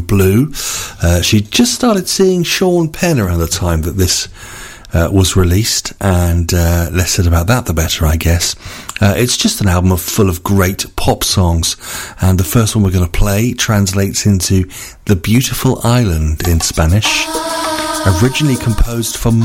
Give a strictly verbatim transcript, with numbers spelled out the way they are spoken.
Blue. Uh, she just started seeing Sean Penn around the time that this uh, was released, and uh, less said about that the better, I guess. Uh, it's just an album of, full of great pop songs, and the first one we're going to play translates into The Beautiful Island in Spanish, originally composed for